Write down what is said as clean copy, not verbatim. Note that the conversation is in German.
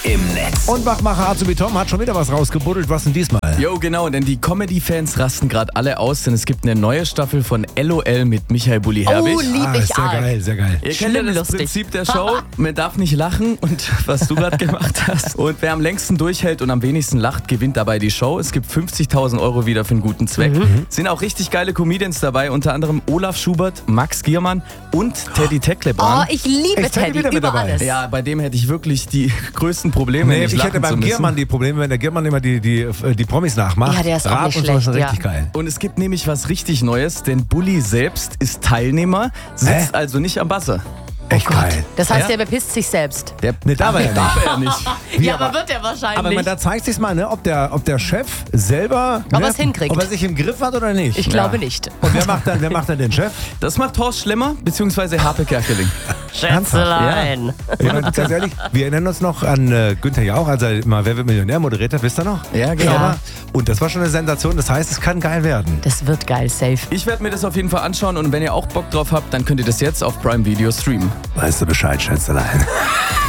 im Netz. Und Wachmacher Azubi Tom hat schon wieder was rausgebuddelt. Was denn diesmal? Jo, genau, denn die Comedy-Fans rasten gerade alle aus, denn es gibt eine neue Staffel von LOL mit Michael Bulli Herbig. Oh, lieb ich sehr arg. geil, sehr geil. Ihr kennt ja das lustig. Prinzip der Show, man darf nicht lachen und was du gerade gemacht hast. Und wer am längsten durchhält und am wenigsten lacht, gewinnt dabei die Show. Es gibt 50.000 Euro wieder für einen guten Zweck. Sind auch richtig geile Comedians dabei, unter anderem Olaf Schubert, Max Giermann und Teddy Tecklebrand. Oh, ich liebe Ist Teddy Teddy wieder mit über dabei? alles. Ja, bei dem hätte ich wirklich die größten Probleme, Nee, nicht ich lachen hätte beim zu müssen. Giermann die Probleme, wenn der Giermann immer die Promis nachmacht. Ja, der ist auch Rap nicht und so ist schlecht, ja. richtig geil. Und es gibt nämlich was richtig Neues, denn Bulli selbst ist Teilnehmer, sitzt also nicht am Buzzer. Echt geil. Das heißt, Ja? der bepisst sich selbst. Nee, darf er ja nicht. Darf er nicht. Wie, Ja, aber wird er wahrscheinlich. Aber da zeigt sich mal, ne, ob der Chef selber, Ob ne, er's hinkriegt. ob er sich im Griff hat oder nicht. Ich glaube nicht. Und wer macht dann den Chef? Das macht Horst Schlemmer bzw. Harpe Kerkeling. Schätzelein. Ja, ganz ehrlich, wir erinnern uns noch an Günther Jauch, als er mal Wer wird Millionär moderiert hat, wisst ihr noch? Ja, genau. Ja. Und das war schon eine Sensation, das heißt, es kann geil werden. Das wird geil, safe. Ich werde mir das auf jeden Fall anschauen und wenn ihr auch Bock drauf habt, dann könnt ihr das jetzt auf Prime Video streamen. Weißt du Bescheid, Schätzelein.